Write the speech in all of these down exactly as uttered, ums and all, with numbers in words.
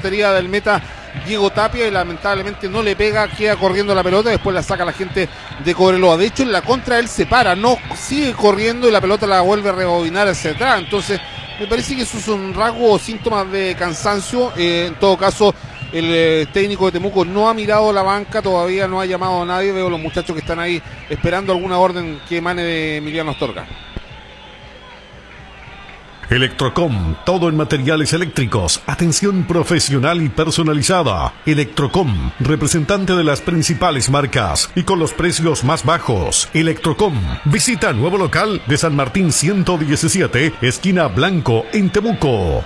portería del meta Diego Tapia y lamentablemente no le pega, queda corriendo la pelota, después la saca la gente de Cobreloa. De hecho, en la contra él se para, no sigue corriendo y la pelota la vuelve a rebobinar hacia atrás. Entonces, me parece que eso es un rasgo o síntomas de cansancio. Eh, en todo caso, el eh, técnico de Temuco no ha mirado la banca, todavía no ha llamado a nadie. Veo los muchachos que están ahí esperando alguna orden que emane de Emiliano Astorga. Electrocom, todo en materiales eléctricos, atención profesional y personalizada. Electrocom, representante de las principales marcas y con los precios más bajos. Electrocom, visita nuevo local de San Martín ciento diecisiete, esquina Blanco, en Temuco.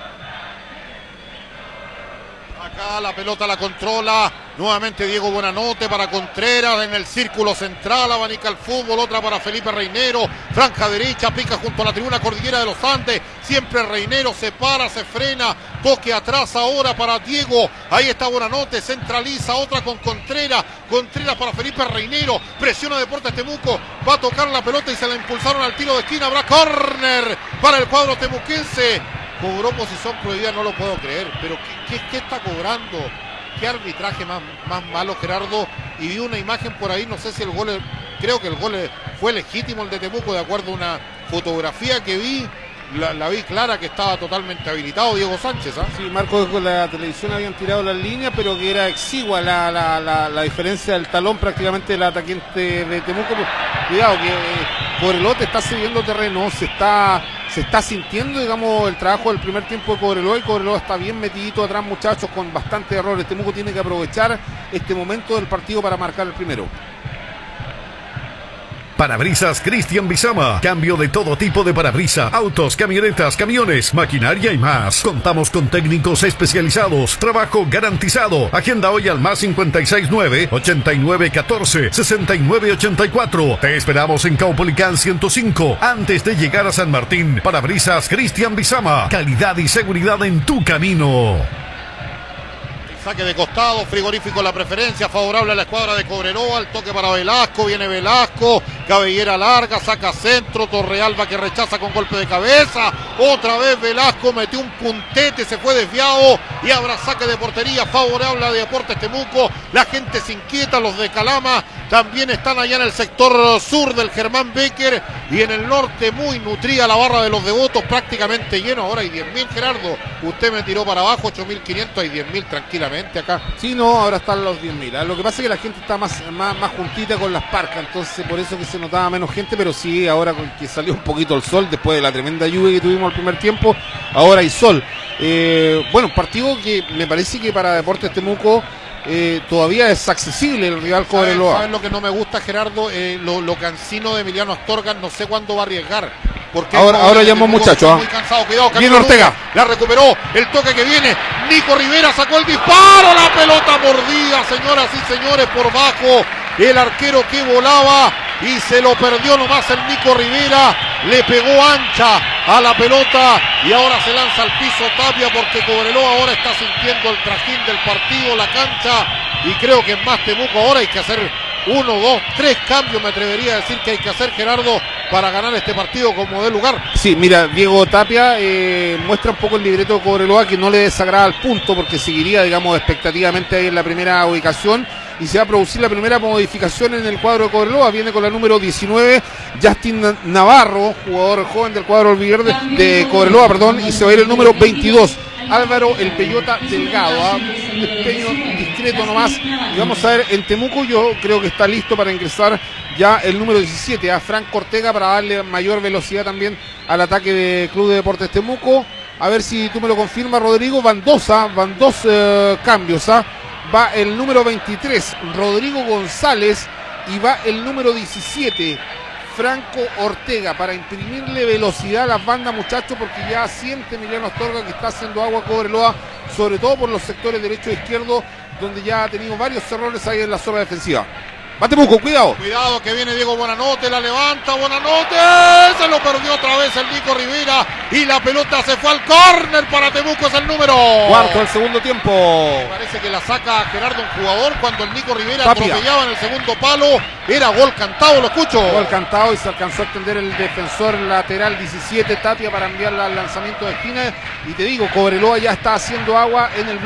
Acá la pelota la controla nuevamente Diego Buenanote para Contreras en el círculo central, abanica el fútbol, otra para Felipe Reinero, franja derecha, pica junto a la tribuna Cordillera de los Andes, siempre Reinero se para, se frena, toque atrás ahora para Diego, ahí está Buenanote, centraliza, otra con Contreras, Contreras para Felipe Reinero, presiona Deportes Temuco, va a tocar la pelota y se la impulsaron al tiro de esquina, habrá córner para el cuadro temuquense. Cobró posición prohibida, no lo puedo creer, pero ¿qué, qué, qué está cobrando? ¿Qué arbitraje más, más malo, Gerardo? Y vi una imagen por ahí, no sé si el gol, creo que el gol fue legítimo el de Temuco, de acuerdo a una fotografía que vi, la, la vi clara que estaba totalmente habilitado Diego Sánchez. ¿eh? Sí, Marco, con la televisión habían tirado la línea, pero que era exigua la, la, la, la diferencia del talón prácticamente del atacante de Temuco. Cuidado, que eh, Cobreloa está cediendo terreno, se está... Se está sintiendo, digamos, el trabajo del primer tiempo de Cobreloa y Cobreloa está bien metidito atrás, muchachos, con bastantes errores. Temuco tiene que aprovechar este momento del partido para marcar el primero. Parabrisas Cristian Bizama. Cambio de todo tipo de parabrisas, autos, camionetas, camiones, maquinaria y más. Contamos con técnicos especializados. Trabajo garantizado. Agenda hoy al más cincuenta y seis nueve, ochenta y nueve catorce, sesenta y nueve ochenta y cuatro. Te esperamos en Caupolicán ciento cinco. Antes de llegar a San Martín. Parabrisas Cristian Bizama. Calidad y seguridad en tu camino. Saque de costado, frigorífico la preferencia, favorable a la escuadra de Cobreloa, el toque para Velasco, viene Velasco, cabellera larga, saca centro, Torrealba que rechaza con golpe de cabeza, otra vez Velasco metió un puntete, se fue desviado y habrá saque de portería, favorable a Deportes Temuco, la gente se inquieta, los de Calama también están allá en el sector sur del Germán Becker y en el norte muy nutrida la barra de los devotos, prácticamente lleno, ahora hay diez mil, Gerardo, usted me tiró para abajo, ocho mil quinientos, hay diez mil tranquilamente acá. Sí, no, ahora están los diez mil. Lo que pasa es que la gente está más, más, más juntita con las parcas, entonces por eso que se notaba menos gente, pero sí, ahora con que salió un poquito el sol después de la tremenda lluvia que tuvimos al primer tiempo, ahora hay sol. Eh, bueno, un partido que me parece que para Deportes Temuco eh, todavía es accesible el rival Cobreloa. ¿Sabes lo que no me gusta, Gerardo? Eh, lo, lo cansino de Emiliano Astorga, no sé cuándo va a arriesgar. Porque ahora ahora llama un muchacho. Muy cansado, cuidado. Viene Ortega. La recuperó, el toque que viene. Nico Rivera sacó el disparo, la pelota mordida, señoras y señores, por bajo. El arquero que volaba y se lo perdió nomás el Nico Rivera. Le pegó ancha a la pelota y ahora se lanza al piso Tapia porque Cobreloa ahora está sintiendo el trajín del partido, la cancha. Y creo que en más Temuco ahora hay que hacer uno, dos, tres cambios, me atrevería a decir que hay que hacer, Gerardo, para ganar este partido como de lugar. Sí, mira, Diego Tapia eh, muestra un poco el libreto de Cobreloa que no le desagrada al punto porque seguiría, digamos, expectativamente ahí en la primera ubicación y se va a producir la primera modificación en el cuadro de Cobreloa. Viene con la número diecinueve Justin Navarro, jugador joven del cuadro verde de Cobreloa, perdón, y se va a ir el número veintidós. Álvaro el Peyota Delgado, ¿eh? Un despeño discreto nomás. Y vamos a ver, en Temuco yo creo que está listo para ingresar ya el número diecisiete, a Frank Ortega, para darle mayor velocidad también al ataque de Club de Deportes Temuco. A ver si tú me lo confirmas, Rodrigo. Van dos, ¿eh? van dos eh, cambios. ¿eh? Va el número veintitrés, Rodrigo González, y va el número diecisiete, Franco Ortega, para imprimirle velocidad a las bandas, muchachos, porque ya siente Emiliano Astorga que está haciendo agua a Cobreloa, sobre todo por los sectores derecho e izquierdo, donde ya ha tenido varios errores ahí en la zona defensiva. Va Temuco, cuidado. Cuidado que viene Diego Buenanote, la levanta Buenanote, se lo perdió otra vez el Nico Rivera y la pelota se fue al córner para Temuco, es el número cuarto del segundo tiempo. Me parece que la saca Gerardo un jugador cuando el Nico Rivera Tapia atropellaba en el segundo palo, era gol cantado, lo escucho. Gol cantado y se alcanzó a extender el defensor lateral diecisiete, Tapia, para enviarla al lanzamiento de esquina. Y te digo, Cobreloa ya está haciendo agua en el